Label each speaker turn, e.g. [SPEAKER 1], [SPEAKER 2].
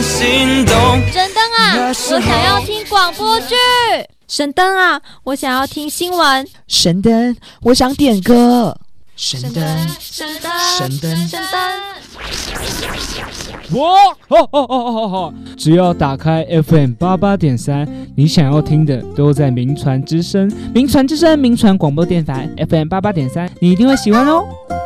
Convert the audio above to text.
[SPEAKER 1] 心动。
[SPEAKER 2] 神灯啊，我想要听广播剧。
[SPEAKER 3] 神灯啊，我想要听新闻。
[SPEAKER 4] 神灯，我想点歌。神灯，
[SPEAKER 2] 神灯，
[SPEAKER 4] 神灯，
[SPEAKER 2] 神灯。
[SPEAKER 5] 只要打开 FM 88.3，你想要听的都在名传之声。名传之声，名传广播电台 FM 88.3，你一定会喜欢哦。